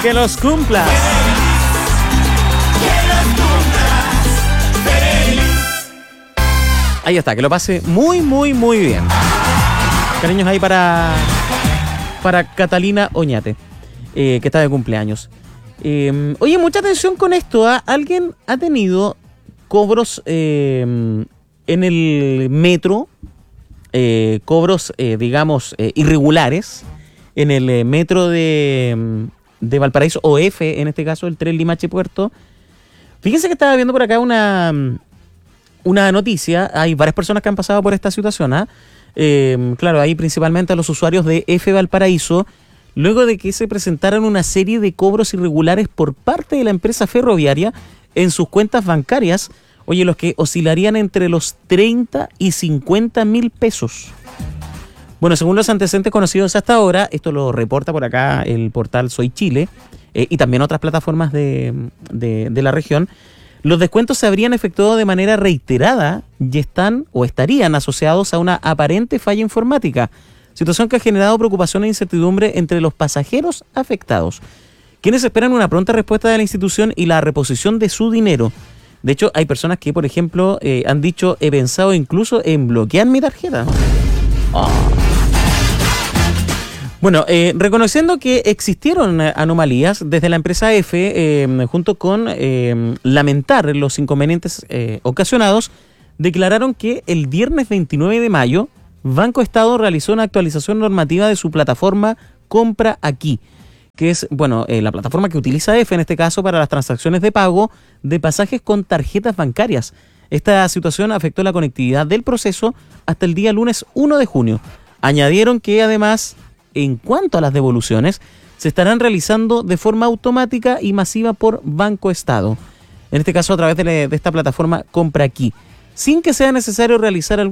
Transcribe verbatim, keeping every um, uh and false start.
Que los cumplas. Ahí está, que lo pase muy, muy, muy bien. Cariños ahí para, para Catalina Oñate, eh, que está de cumpleaños. Eh, oye, mucha atención con esto. ¿eh? ¿Alguien ha tenido cobros eh, en el metro? Eh, cobros, eh, digamos, eh, irregulares en el eh, metro de, de Valparaíso, o F, en este caso, el tren Limache Puerto. Fíjense que estaba viendo por acá una... Una noticia, hay varias personas que han pasado por esta situación, ¿eh? Eh, claro, hay principalmente a los usuarios de F Valparaíso, luego de que se presentaran una serie de cobros irregulares por parte de la empresa ferroviaria en sus cuentas bancarias, oye, los que oscilarían entre los treinta y cincuenta mil pesos. Bueno, según los antecedentes conocidos hasta ahora, esto lo reporta por acá el portal Soy Chile, eh, y también otras plataformas de, de, de la región. Los descuentos se habrían efectuado de manera reiterada y están o estarían asociados a una aparente falla informática, situación que ha generado preocupación e incertidumbre entre los pasajeros afectados, quienes esperan una pronta respuesta de la institución y la reposición de su dinero. De hecho, hay personas que, por ejemplo, eh, han dicho, he pensado incluso en bloquear mi tarjeta. Oh. Bueno, eh, reconociendo que existieron anomalías desde la empresa F, eh, junto con eh, lamentar los inconvenientes eh, ocasionados, declararon que el viernes veintinueve de mayo, Banco Estado realizó una actualización normativa de su plataforma Compra Aquí, que es, bueno, eh, la plataforma que utiliza F en este caso para las transacciones de pago de pasajes con tarjetas bancarias. Esta situación afectó la conectividad del proceso hasta el día lunes primero de junio. Añadieron que además, en cuanto a las devoluciones, se estarán realizando de forma automática y masiva por Banco Estado. En este caso a través de, la, de esta plataforma Compra Aquí, sin que sea necesario realizar algún